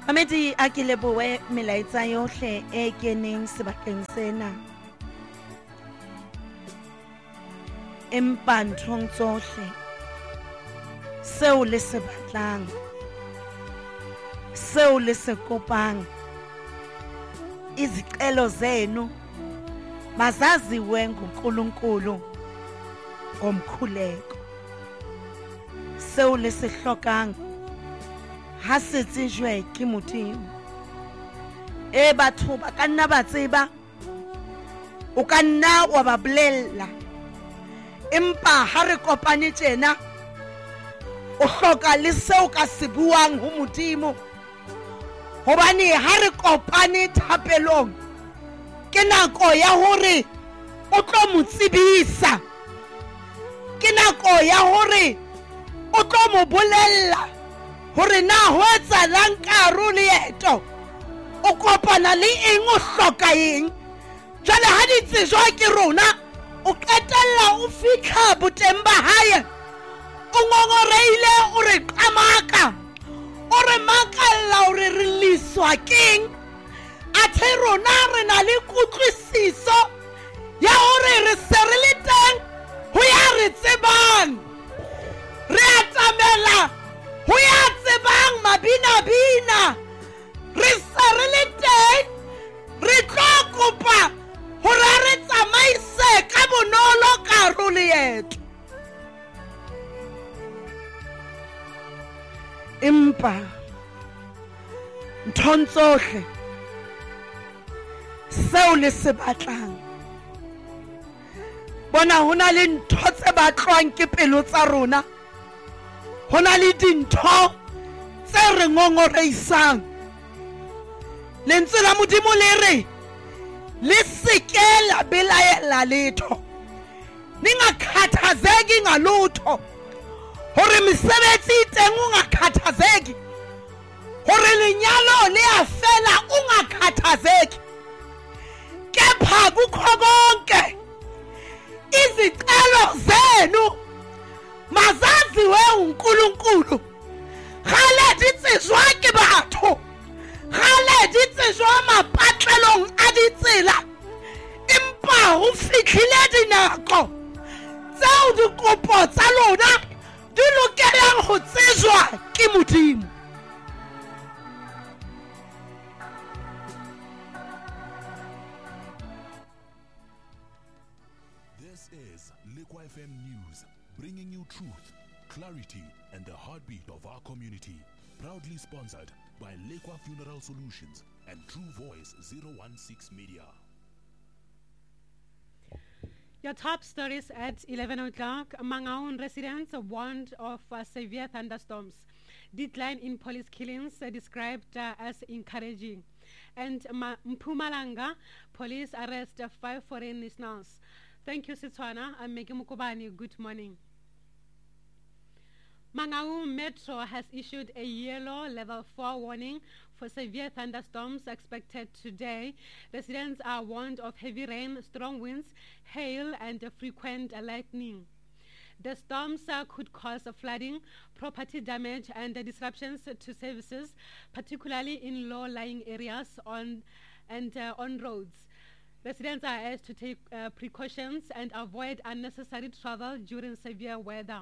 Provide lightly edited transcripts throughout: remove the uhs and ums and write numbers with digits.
Mamedi a ke lebohe melaetsa yohle e keneng sebakeng sena. Empa nthong tsohle seo le se batlang, seo le se kopang, izicelo zenu mazaziwe nguNkulunkulu ngomkhuleko. Seo le se hlokang ha se tsejwe ke Modimo. Batho ba ka nna ba tseba, o ka nna wa ba bolella, empa ha re kopane tjena o hloka le seo ka se buang ho Modimo, hobane ha re kopane thapelong ke nako ya hore o tlo mo tsebisa, ke nako ya hore o tlo mo bolella hore na ho etsahalang ka hare ho leeto, o kopana le eng, o hloka eng. Jwale ha di tsejwa ke rona, o qetella o fihla boteng ba hae, o ngongoreile, o re qamaka, o re makalla, o re liswa keng. Athe rona re na le kutlwisiso ya hore re se re le teng ho ya re tsebang, re atamela ho ya tsebang mabina-bina, re se re le teng, re tlo kopa hore re tsamaise ka bonolo ka hare ho leeto. Empa nthong tsohle seo le se batlang, bona ho na le ntho tse batlwang ke pelo tsa rona, ho na le dintho tse re ngongoreisang. Lentswe la Modimo le re le seke la belaela letho, ningakhathazeki ngalutho, hore mesebetsi teng ungakhathazeki, hore lenyalo le a fela ungakhathazeki, kepha kukho konke izicelo zenu mazaziwe uNkulunkulu. Gale di tsejwa ke batho, gale di tsejwa mapatlelong a ditsela, empa ho fihlile dinako tseo dikopo tsa lona di lokelang ho tsejwa ke Modimo. This is Lekwa FM News, bringing you truth, clarity, and the heartbeat of our community. Proudly sponsored by Lekwa Funeral Solutions and True Voice 016 Media. Your top stories at 11 o'clock. Mangaung residents warned of severe thunderstorms. Decline in police killings described as encouraging. And Mpumalanga, police arrest 5 foreign nationals. Thank you, Setswana. I'm Meki Mukubani. Good morning. Mangaung Metro has issued a yellow level 4 warning for severe thunderstorms expected today. Residents are warned of heavy rain, strong winds, hail, and frequent lightning. The storms could cause flooding, property damage, and disruptions to services, particularly in low-lying areas on roads. Residents are urged to take precautions and avoid unnecessary travel during severe weather.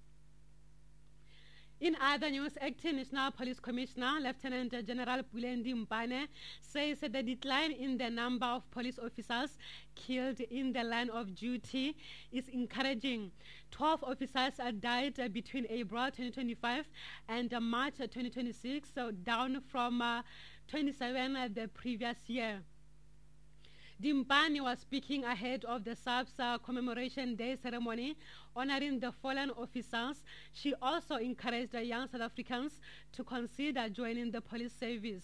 In other news, acting National Police Commissioner Lieutenant General Pulendi Mpane says that the decline in the number of police officers killed in the line of duty is encouraging. 12 officers died between April 2025 and March 2026, so down from 27 the previous year. Dimpani was speaking ahead of the SAPS Commemoration Day ceremony honoring the fallen officers. She also encouraged the young South Africans to consider joining the police service.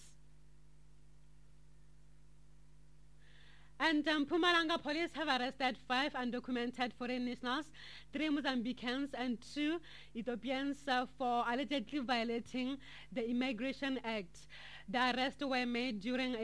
And Mpumalanga police have arrested 5 undocumented foreign nationals, 3 Mozambicans and 2 Ethiopians for allegedly violating the Immigration Act. The arrests were made during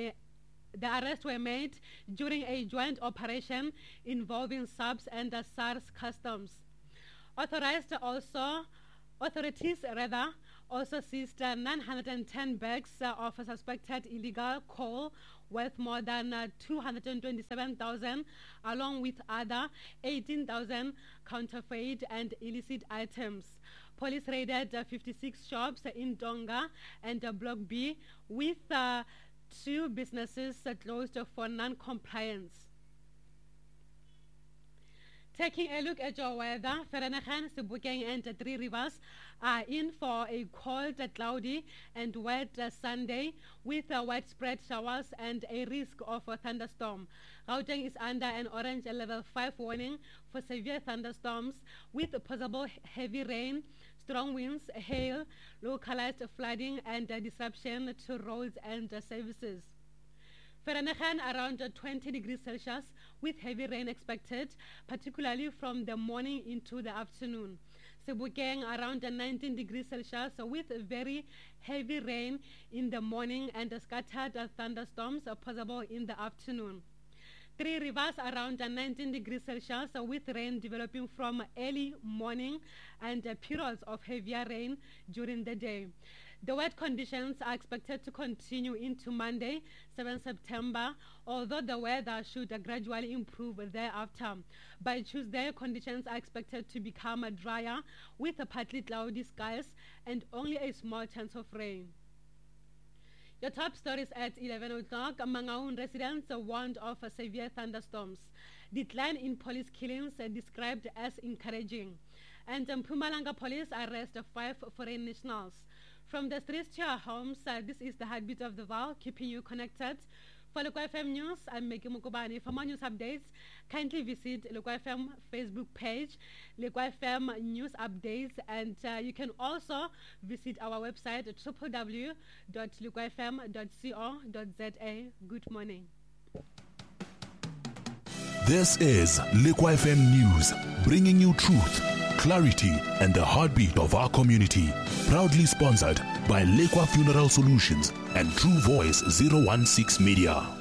a joint operation involving SAPS and SARS customs. Authorities also seized 910 bags of suspected illegal coal worth more than 227,000, along with other 18,000 counterfeit and illicit items. Police raided 56 shops in Tonga and Block B, with 2 businesses closed for non-compliance. Taking a look at your weather, Vereeniging, Sebokeng and Three Rivers are in for a cold, cloudy and wet Sunday with widespread showers and a risk of a thunderstorm. Gauteng is under an orange level 5 warning for severe thunderstorms with possible heavy rain, strong winds, hail, localized flooding and disruption to roads and services. Vereeniging around 20 degrees Celsius with heavy rain expected, particularly from the morning into the afternoon. Sebokeng around 19 degrees Celsius with very heavy rain in the morning and scattered thunderstorms possible in the afternoon. Three Rivers around 19 degrees Celsius with rain developing from early morning and periods of heavier rain during the day. The wet conditions are expected to continue into Monday, 7 September, although the weather should gradually improve thereafter. By Tuesday, conditions are expected to become drier with partly cloudy skies and only a small chance of rain. Your top stories at 11 o'clock. Mangaung residents warned of severe thunderstorms. Decline in police killings described as encouraging. And Mpumalanga police arrest 5 foreign nationals. From the streets to our homes, this is the heartbeat of the Val, keeping you connected. For Lekwa FM News, I'm Meki Mukubani. For more news updates, kindly visit Lekwa FM Facebook page, Lekwa FM News Updates, and you can also visit our website at www.lekwafm.co.za. Good morning. This is Lekwa FM News, bringing you truth, clarity, and the heartbeat of our community. Proudly sponsored by Lekwa Funeral Solutions and True Voice 016 Media.